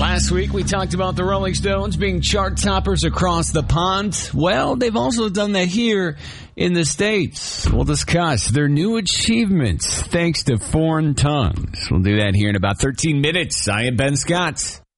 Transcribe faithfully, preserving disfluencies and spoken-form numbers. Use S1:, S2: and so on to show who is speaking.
S1: Last week, we talked about the Rolling Stones being chart toppers across the pond. Well, they've also done that here in the States. We'll discuss their new achievements thanks to foreign tongues. We'll do that here in about thirteen minutes. I am Ben Scott.